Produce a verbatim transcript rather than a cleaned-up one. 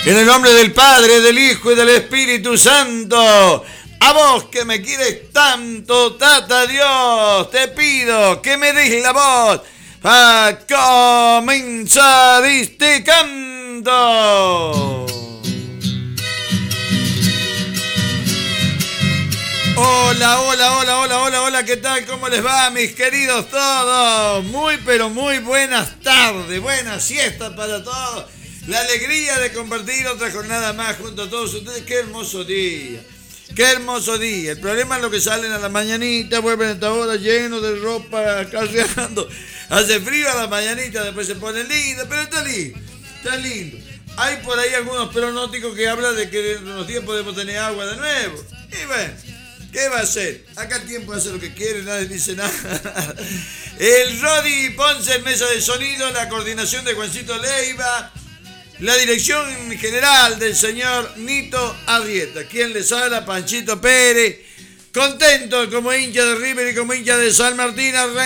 En el nombre del Padre, del Hijo y del Espíritu Santo. A vos que me quieres tanto, Tata Dios, te pido que me des la voz a comenzar este canto. Hola, hola, hola, hola, hola, hola, ¿qué tal? ¿Cómo les va, mis queridos todos? Muy, pero muy buenas tardes, buenas siestas para todos. La alegría de compartir otra jornada más junto a todos ustedes. Qué hermoso día, qué hermoso día. El problema es lo que salen a la mañanita, vuelven a esta hora llenos de ropa, cargando. Hace frío a la mañanita, después se pone lindo, pero está lindo, está lindo. Hay por ahí algunos pronósticos que hablan de que en unos días podemos tener agua de nuevo. Y bueno, ¿qué va a hacer? Acá el tiempo hace lo que quiere, nadie dice nada. El Rodi Ponce en mesa de sonido, la coordinación de Juancito Leiva, la dirección general del señor Nito Arrieta. Quien les habla, Panchito Pérez, contento como hincha de River y como hincha de San Martín.